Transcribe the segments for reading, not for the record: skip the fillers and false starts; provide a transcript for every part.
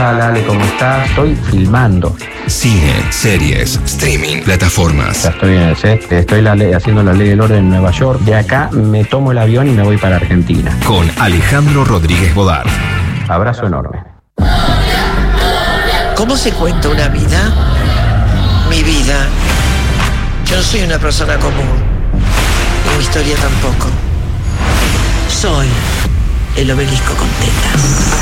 Hola Ale, ¿cómo estás? Estoy filmando. Cine, series, streaming, plataformas. Ya estoy en el set, estoy haciendo la ley del orden en Nueva York. De acá me tomo el avión y me voy para Argentina. Con Alejandro Rodríguez Bodart. Abrazo enorme. ¿Cómo se cuenta una vida? Mi vida. Yo no soy una persona común. Y mi historia tampoco. Soy el obelisco con tetas.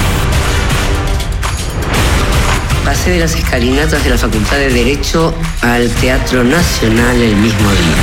Pasé de las escalinatas de la Facultad de Derecho al Teatro Nacional el mismo día.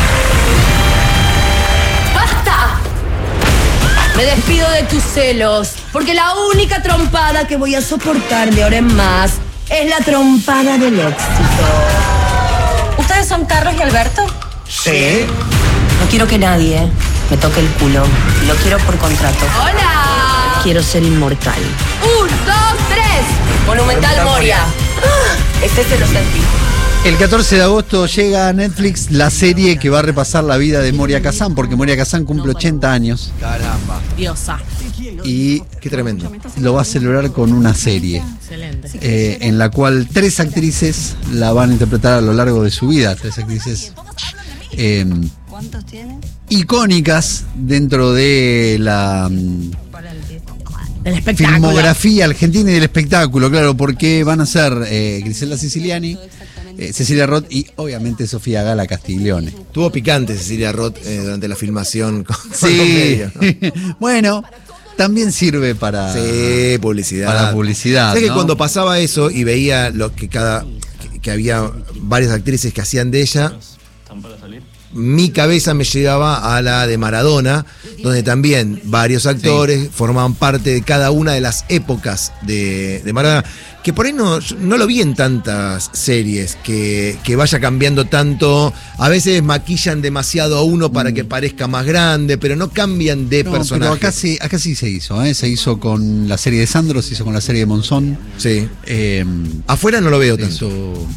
¡Basta! Me despido de tus celos, porque la única trompada que voy a soportar de ahora en más es la trompada del éxito. ¿Ustedes son Carlos y Alberto? Sí. No quiero que nadie me toque el culo. Lo quiero por contrato. ¡Hola! Quiero ser inmortal. 1, 2, 3. Monumental Moria. Este se lo sentí. El 14 de agosto llega a Netflix la serie que va a repasar la vida de Moria Kazan, porque Moria Kazan cumple 80 años. Caramba. Diosa. Y Qué tremendo. lo va a celebrar con una serie. Excelente. En la cual 3 actrices la van a interpretar a lo largo de su vida. 3 actrices ¿Cuántos tienen? icónicas dentro de la Del espectáculo. filmografía argentina y del espectáculo, claro, porque van a ser Griselda Siciliani, Cecilia Roth y obviamente Sofía Gala Castiglione. Tuvo picante Cecilia Roth durante la filmación con Sí, los medios, ¿no? bueno, también sirve para, Sí, publicidad. para publicidad. ¿Sabes que ¿no? cuando pasaba eso y veía lo que había varias actrices que hacían de ella, mi cabeza me llegaba a la de Maradona, donde también varios actores formaban parte de cada una de las épocas de Maradona, que por ahí no lo vi en tantas series, que vaya cambiando tanto. A veces maquillan demasiado a uno para que parezca más grande, pero no cambian de No, personaje. pero acá sí se hizo, se hizo con la serie de Sandro, se hizo con la serie de Monzón. Sí. Afuera no lo veo tanto. Eso.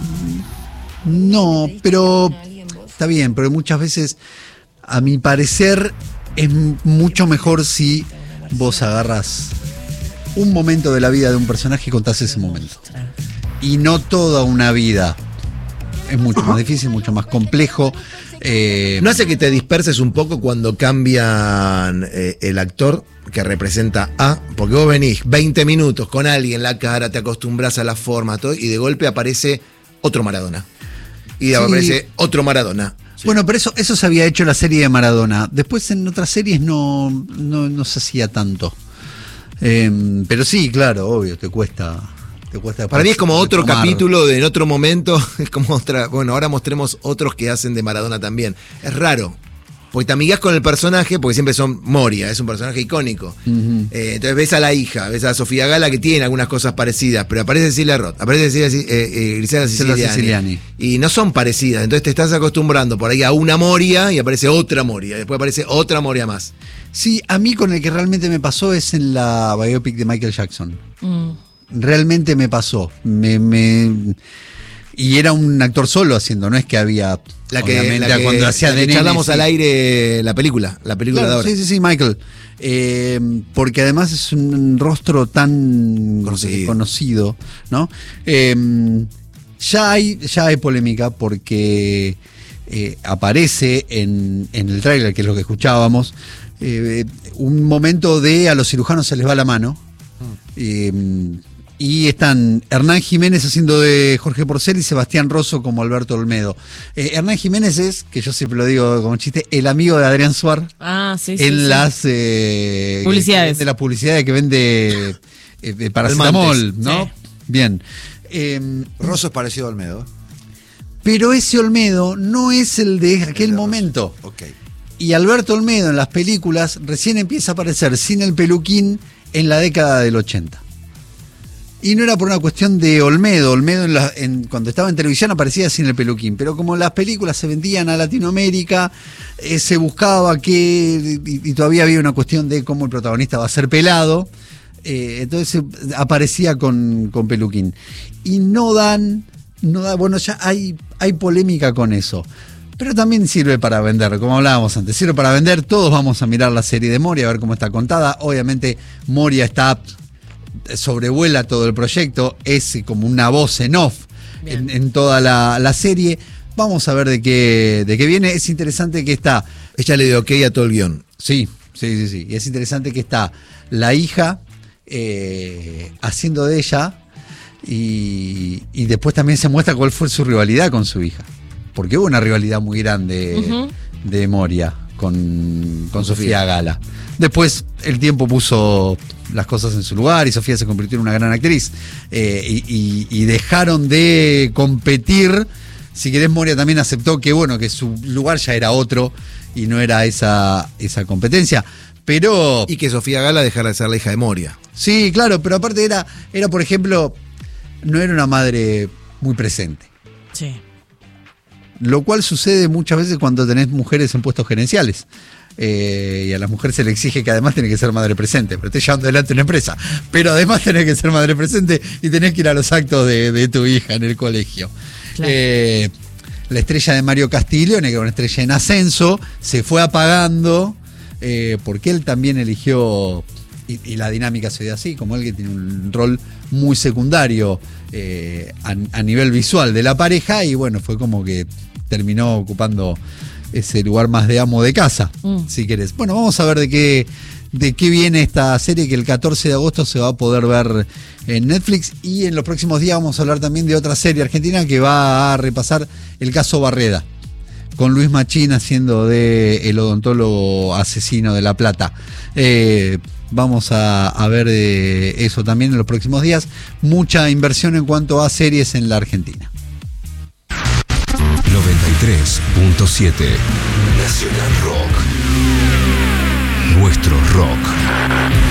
No, pero está bien, pero muchas veces, a mi parecer, es mucho mejor si vos agarras un momento de la vida de un personaje y contás ese momento. Y no toda una vida. Es mucho más difícil, mucho más complejo. ¿No hace que te disperses un poco cuando cambian el actor que representa a? Porque vos venís 20 minutos con alguien en la cara, te acostumbras a la forma, todo, y de golpe aparece otro Maradona. Y aparece otro Maradona. Bueno, pero eso se había hecho en la serie de Maradona. Después en otras series no se hacía tanto. Pero sí, claro, obvio, te cuesta. Para mí es como otro retomar. capítulo en otro momento. Es como otra. Bueno, ahora mostremos otros que hacen de Maradona también. Es raro. Porque te amigás con el personaje, porque siempre son Moria, es un personaje icónico. Uh-huh. Entonces ves a la hija, ves a Sofía Gala, que tiene algunas cosas parecidas, pero aparece Cecilia Roth, aparece Griselda Siciliani. Y no son parecidas, entonces te estás acostumbrando por ahí a una Moria y aparece otra Moria, después aparece otra Moria más. Sí, a mí con el que realmente me pasó es en la biopic de Michael Jackson. Realmente me pasó. Y era un actor solo haciendo, no es que había. Cuando hacía de nene, charlamos sí. al aire la película Claro, de ahora. Sí, Michael. Porque además es un rostro tan conocido, ¿no? Ya hay polémica porque aparece en el tráiler, que es lo que escuchábamos, un momento de a los cirujanos se les va la mano. Y están Hernán Jiménez haciendo de Jorge Porcel y Sebastián Rosso como Alberto Olmedo. Hernán Jiménez es, que yo siempre lo digo como chiste, el amigo de Adrián Suar. En las publicidades. De las publicidades que vende paracetamol, ¿no? Sí. Bien. Rosso es parecido a Olmedo. Pero ese Olmedo no es el de aquel momento. Ok. Y Alberto Olmedo en las películas recién empieza a aparecer sin el peluquín en la década del 80. Y no era por una cuestión de Olmedo. Olmedo cuando estaba en televisión aparecía sin el peluquín. Pero como las películas se vendían a Latinoamérica, se buscaba y todavía había una cuestión de cómo el protagonista va a ser pelado. Entonces aparecía con peluquín. Y bueno, ya hay polémica con eso. Pero también sirve para vender, como hablábamos antes, sirve para vender. Todos vamos a mirar la serie de Moria, a ver cómo está contada. Obviamente Moria está sobrevuela todo el proyecto, es como una voz en off en toda la serie. Vamos a ver de qué viene. Es interesante que está... Ella le dio ok a todo el guión. Sí. Y es interesante que está la hija haciendo de ella y después también se muestra cuál fue su rivalidad con su hija. Porque hubo una rivalidad muy grande de Moria con Sofía Gala. Después el tiempo puso las cosas en su lugar y Sofía se convirtió en una gran actriz. Y dejaron de competir. Si querés, Moria también aceptó que su lugar ya era otro y no era esa competencia. Pero... Y que Sofía Gala dejara de ser la hija de Moria. Sí, claro, pero aparte era por ejemplo, no era una madre muy presente. Sí. Lo cual sucede muchas veces cuando tenés mujeres en puestos gerenciales. Y a las mujeres se le exige que además tiene que ser madre presente. Pero estoy llevando adelante una empresa. Pero además tenés que ser madre presente y tenés que ir a los actos de tu hija en el colegio. Claro. La estrella de Mario Castiglione, que era una estrella en ascenso, se fue apagando porque él también eligió, y la dinámica se ve así, como él que tiene un rol muy secundario a nivel visual de la pareja, y fue como que terminó ocupando ese lugar más de amo de casa, si querés. Bueno, vamos a ver de qué viene esta serie, que el 14 de agosto se va a poder ver en Netflix, y en los próximos días vamos a hablar también de otra serie argentina que va a repasar el caso Barreda, con Luis Machín haciendo de el odontólogo asesino de La Plata. Vamos a ver eso también en los próximos días. Mucha inversión en cuanto a series en la Argentina. 93.7 Nacional Rock. Nuestro rock.